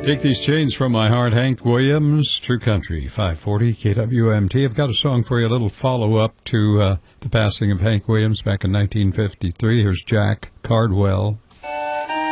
Take These Chains From My Heart, Hank Williams, True Country, 540 KWMT. I've got a song for you, a little follow-up to the passing of Hank Williams back in 1953. Here's Jack Cardwell